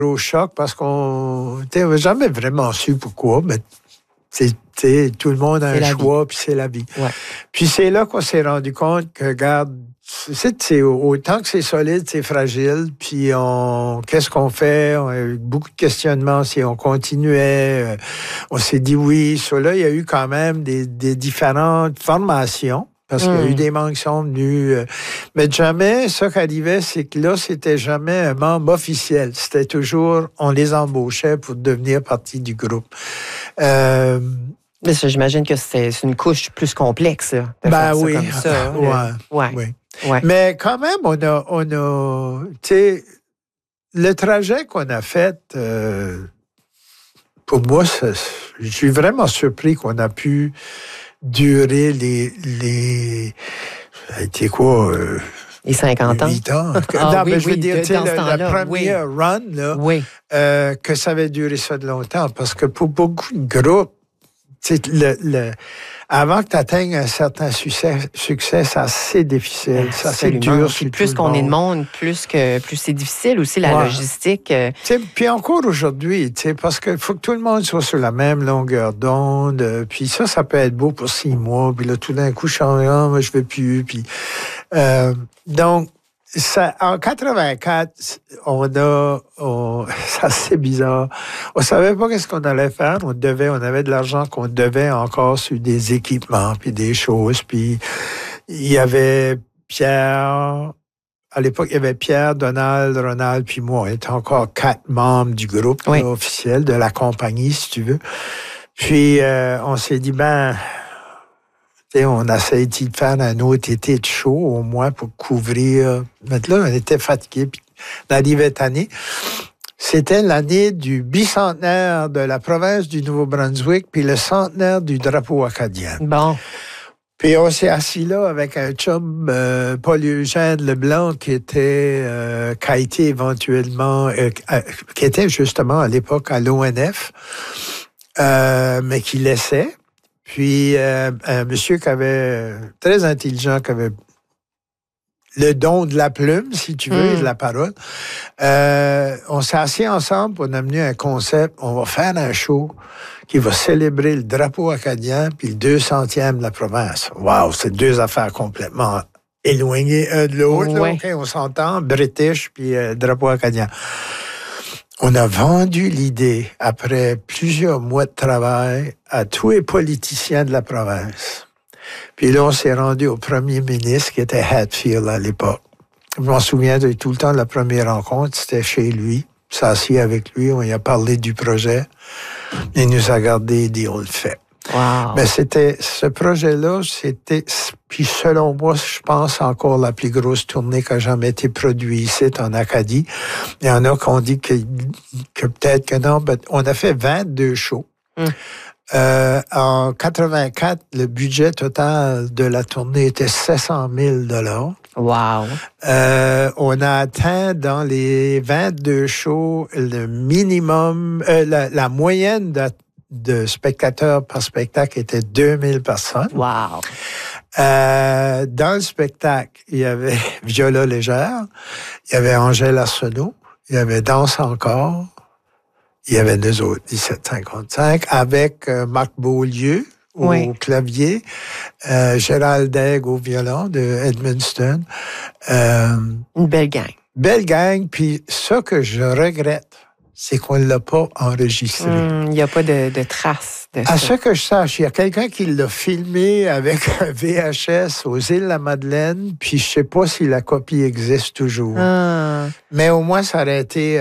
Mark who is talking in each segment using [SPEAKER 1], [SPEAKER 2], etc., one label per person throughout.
[SPEAKER 1] au choc parce qu'on n'avait jamais vraiment su pourquoi, mais tout le monde a un choix, puis c'est la vie.
[SPEAKER 2] Ouais.
[SPEAKER 1] Puis c'est là qu'on s'est rendu compte que, regarde, c'est autant que c'est solide, c'est fragile. Puis qu'est-ce qu'on fait? On a eu beaucoup de questionnements si on continuait. On s'est dit oui. Là, il y a eu quand même des différentes formations. Parce qu'il y a eu des membres qui sont venus. Mais jamais, ce qui arrivait, c'est que là, c'était jamais un membre officiel. C'était toujours, on les embauchait pour devenir partie du groupe.
[SPEAKER 2] Mais ça, j'imagine que c'est une couche plus complexe. Là,
[SPEAKER 1] ben oui.
[SPEAKER 2] Comme ça,
[SPEAKER 1] oui. Mais quand même, on a tu sais, le trajet qu'on a fait, pour moi, je suis vraiment surpris qu'on a pu durer les ça a été quoi?
[SPEAKER 2] Les 50 ans?
[SPEAKER 1] 8 ans.
[SPEAKER 2] Ah,
[SPEAKER 1] je veux dire, la première run, là, que ça avait duré ça de longtemps. Parce que pour beaucoup de groupes, avant que tu atteignes un certain succès, c'est assez difficile. C'est assez dur.
[SPEAKER 2] Puis plus qu'on est de monde, plus c'est difficile aussi, la logistique.
[SPEAKER 1] Puis encore aujourd'hui, parce qu'il faut que tout le monde soit sur la même longueur d'onde. Puis ça peut être beau pour 6 mois. Puis là, tout d'un coup, moi, je ne veux plus. Puis, donc, en 84, c'est assez bizarre. On savait pas qu'est-ce qu'on allait faire. On avait de l'argent qu'on devait encore sur des équipements puis des choses. Puis il y avait Pierre. À l'époque, il y avait Pierre, Donald, Ronald, puis moi. On était encore 4 membres du groupe officiel de la compagnie, si tu veux. Puis on s'est dit, on a essayé de faire un autre été de show, au moins, pour couvrir. Mais là, on était fatigués. Puis, l'arrivée cette année, c'était l'année du bicentenaire de la province du Nouveau-Brunswick, puis le centenaire du drapeau acadien.
[SPEAKER 2] Bon.
[SPEAKER 1] Puis, on s'est assis là avec un chum, Paul-Eugène Leblanc, qui a été éventuellement, qui était justement à l'époque à l'ONF, mais qui laissait. Puis, un monsieur très intelligent, qui avait le don de la plume, si tu veux, et de la parole. On s'est assis ensemble pour amener un concept. On va faire un show qui va célébrer le drapeau acadien puis le 200e de la province. Wow, c'est 2 affaires complètement éloignées un de l'autre.
[SPEAKER 2] Ouais.
[SPEAKER 1] Okay, on s'entend, British puis drapeau acadien. On a vendu l'idée, après plusieurs mois de travail, à tous les politiciens de la province. Puis là, on s'est rendu au premier ministre, qui était Hatfield à l'époque. Je m'en souviens de tout le temps de la première rencontre, c'était chez lui. On s'est assis avec lui, on lui a parlé du projet. Il nous a regardé et dit, on le fait.
[SPEAKER 2] Wow.
[SPEAKER 1] Mais ce projet-là, puis selon moi, je pense encore la plus grosse tournée qui a jamais été produite ici en Acadie. Il y en a qui ont dit que peut-être que non, mais on a fait 22 shows. En 84, le budget total de la tournée était 700 000 $.
[SPEAKER 2] Wow.
[SPEAKER 1] On a atteint dans les 22 shows le minimum, la moyenne de spectateurs par spectacle était 2000 personnes.
[SPEAKER 2] Wow.
[SPEAKER 1] Dans le spectacle, il y avait Viola Légère, il y avait Angèle Arsenault, il y avait Danse encore, il y avait nous autres, 1755, avec Marc Beaulieu au clavier, Gérald Daigle au violon de Edmundston.
[SPEAKER 2] Une belle gang.
[SPEAKER 1] Belle gang, puis ça que je regrette, c'est qu'on ne l'a pas enregistré.
[SPEAKER 2] Il n'y a pas de traces de ça.
[SPEAKER 1] À ce que je sache, il y a quelqu'un qui l'a filmé avec un VHS aux Îles-de-la-Madeleine, puis je ne sais pas si la copie existe toujours. Mais au moins, ça aurait été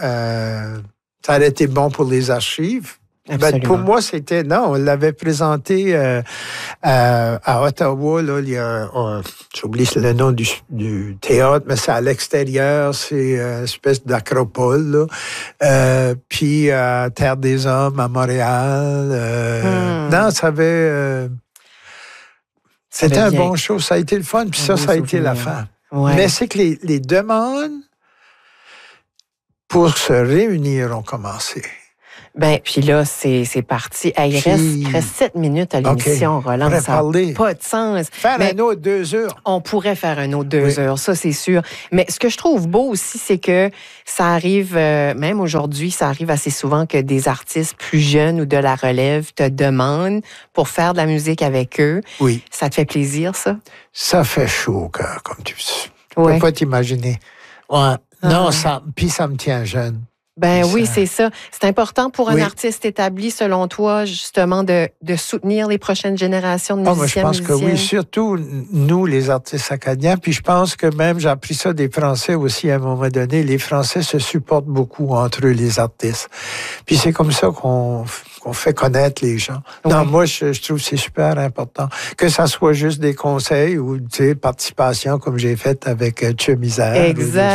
[SPEAKER 1] bon pour les archives. Ben, pour moi, on l'avait présenté à Ottawa, là, il y a j'oublie le nom du théâtre, mais c'est à l'extérieur, c'est une espèce d'acropole, là. Puis à Terre des Hommes, à Montréal. Non, ça avait... c'était un bon show, ça a été le fun, puis ça a été la fin.
[SPEAKER 2] Ouais.
[SPEAKER 1] Mais c'est que les demandes pour se réunir ont commencé.
[SPEAKER 2] Ben, puis là, c'est parti. Hey, il reste 7 minutes à l'émission, Roland. Ça n'a pas de sens.
[SPEAKER 1] Faire un autre 2 heures.
[SPEAKER 2] On pourrait faire un autre 2 heures, ça, c'est sûr. Mais ce que je trouve beau aussi, c'est que ça arrive, même aujourd'hui, ça arrive assez souvent que des artistes plus jeunes ou de la relève te demandent pour faire de la musique avec eux.
[SPEAKER 1] Oui.
[SPEAKER 2] Ça te fait plaisir, ça?
[SPEAKER 1] Ça fait chaud au cœur, comme tu peux pas t'imaginer. Ouais. Non, ça me tient jeune.
[SPEAKER 2] Ben oui, c'est ça. C'est important pour un artiste établi, selon toi, justement, de soutenir les prochaines générations de musiciens.
[SPEAKER 1] Moi, je pense que oui, surtout nous, les artistes acadiens. Puis je pense que même, j'ai appris ça des Français aussi à un moment donné, les Français se supportent beaucoup entre eux, les artistes. Puis c'est comme ça qu'on fait connaître les gens. Oui. Non, moi, je trouve que c'est super important. Que ça soit juste des conseils ou, tu sais, participation, comme j'ai fait avec Tchè Misère.
[SPEAKER 2] Exact.